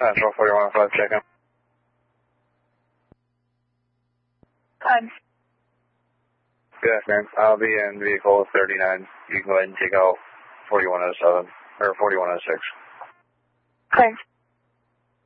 Central 4105, check-in. Time. Good afternoon. I'll be in vehicle 39. You can go ahead and take out 4107, or 4106. Thanks.